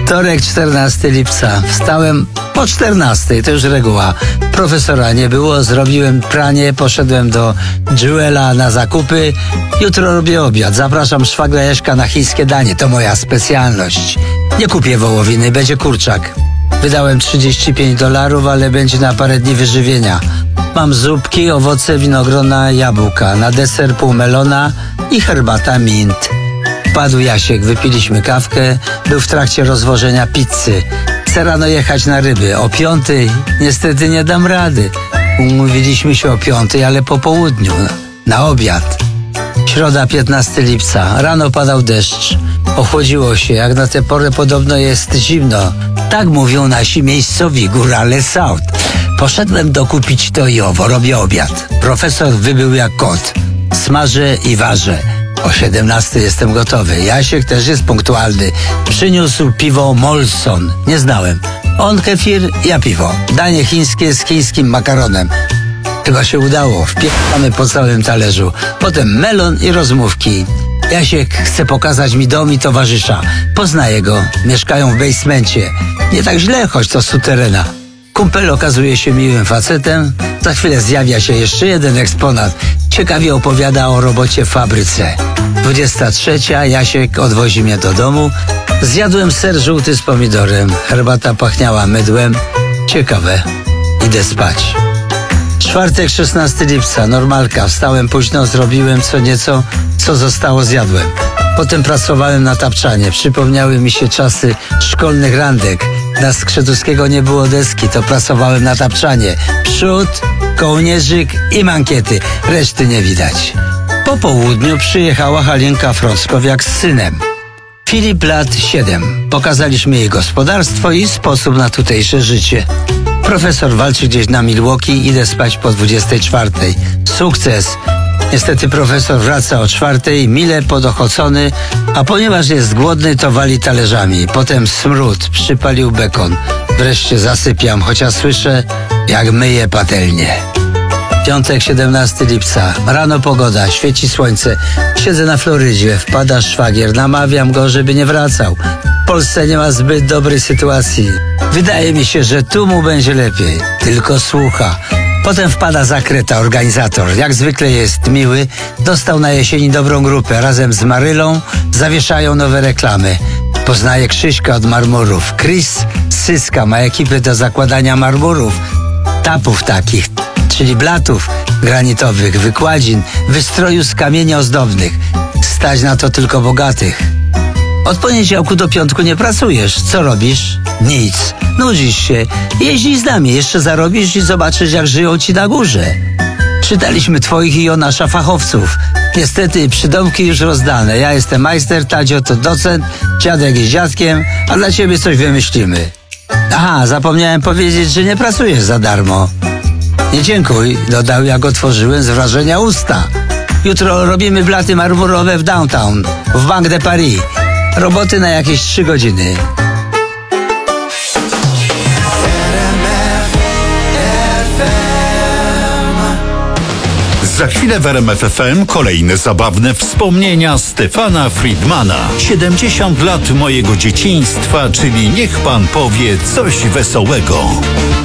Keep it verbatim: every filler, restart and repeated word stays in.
Wtorek, czternastego lipca. Wstałem po czternastej, to już reguła. Profesora nie było, zrobiłem pranie, poszedłem do Jewela na zakupy. Jutro robię obiad. Zapraszam szwagra Jaśka na chińskie danie. To moja specjalność. Nie kupię wołowiny, będzie kurczak. Wydałem trzydzieści pięć dolarów, ale będzie na parę dni wyżywienia. Mam zupki, owoce, winogrona, jabłka. Na deser pół melona i herbata mint. Wpadł Jasiek, wypiliśmy kawkę, był w trakcie rozwożenia pizzy. Chcę rano jechać na ryby. O piątej niestety nie dam rady. Umówiliśmy się o piątej, ale po południu, na obiad. Środa, piętnastego lipca. Rano padał deszcz. Ochłodziło się, jak na tę porę podobno jest zimno. Tak mówią nasi miejscowi górale South. Poszedłem dokupić to i owo, robię obiad. Profesor wybył jak kot. Smażę i ważę. O siedemnastej jestem gotowy. Jasiek też jest punktualny. Przyniósł piwo Molson. Nie znałem. On kefir, ja piwo. Danie chińskie z chińskim makaronem. Chyba się udało. Wpiekamy po całym talerzu. Potem melon i rozmówki. Jasiek chce pokazać mi dom i towarzysza. Poznaję go. Mieszkają w basemencie. Nie tak źle, choć to suterena. Kumpel okazuje się miłym facetem. Za chwilę zjawia się jeszcze jeden eksponat. Ciekawie opowiada o robocie w fabryce. dwudziesta trzecia. Jasiek odwozi mnie do domu. Zjadłem ser żółty z pomidorem. Herbata pachniała mydłem. Ciekawe. Idę spać. Czwartek, szesnastego lipca. Normalka. Wstałem późno, zrobiłem co nieco, co zostało zjadłem. Potem pracowałem na tapczanie. Przypomniały mi się czasy szkolnych randek. Na Skrzetuskiego nie było deski, to pracowałem na tapczanie. Przód, kołnierzyk i mankiety. Reszty nie widać. Po południu przyjechała Halinka Frąckowiak z synem. Filip lat siedem. Pokazaliśmy jej gospodarstwo i sposób na tutejsze życie. Profesor walczy gdzieś na Milwaukee, idę spać po dwudziestej czwartej. Sukces! Niestety profesor wraca o czwartej, mile podochocony, a ponieważ jest głodny, to wali talerzami. Potem smród, przypalił bekon. Wreszcie zasypiam, chociaż słyszę, jak myje patelnię. Piątek, siedemnastego lipca. Rano pogoda, świeci słońce. Siedzę na Florydzie, wpada szwagier. Namawiam go, żeby nie wracał. W Polsce nie ma zbyt dobrej sytuacji. Wydaje mi się, że tu mu będzie lepiej. Tylko słucha. Potem wpada Zakreta, organizator. Jak zwykle jest miły. Dostał na jesieni dobrą grupę. Razem z Marylą zawieszają nowe reklamy. Poznaje Krzyśka od marmurów. Chris Syska ma ekipę do zakładania marmurów. Tapów takich, czyli blatów granitowych, wykładzin, wystroju z kamieni ozdobnych. Stać na to tylko bogatych. Od poniedziałku do piątku nie pracujesz. Co robisz? Nic. Nudzisz się. Jeździsz z nami. Jeszcze zarobisz i zobaczysz, jak żyją ci na górze. Czytaliśmy twoich i Jonasza fachowców. Niestety przydomki już rozdane. Ja jestem majster, Tadzio to docent, dziadek jest dziadkiem, a dla ciebie coś wymyślimy. Aha, zapomniałem powiedzieć, że nie pracujesz za darmo. Nie dziękuj, dodał, jak otworzyłem z wrażenia usta. Jutro robimy blaty marmurowe w downtown, w Banque de Paris. Roboty na jakieś trzy godziny. Za chwilę w R M F F M kolejne zabawne wspomnienia Stefana Friedmana. siedemdziesiąt lat mojego dzieciństwa, czyli niech pan powie coś wesołego.